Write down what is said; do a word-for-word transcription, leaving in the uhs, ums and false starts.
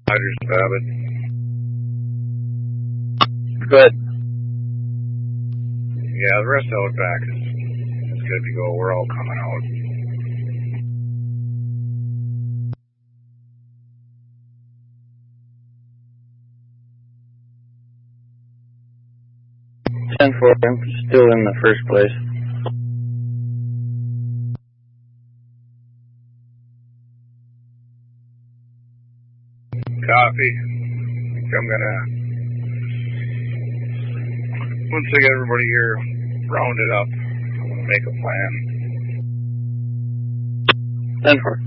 Rogers, Babbitt. Good. Yeah, the rest of Outback is, is good to go. We're all coming out. ten four, I'm still in the first place. Copy. I think I'm gonna, once I get everybody here rounded up, I'm gonna make a plan. ten four.